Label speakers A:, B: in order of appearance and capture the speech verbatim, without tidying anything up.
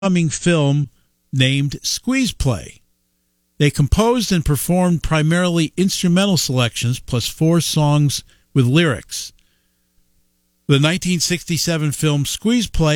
A: upcoming film named Squeeze Play. They composed and performed primarily instrumental selections plus four songs with lyrics. The nineteen sixty-seven film Squeeze Play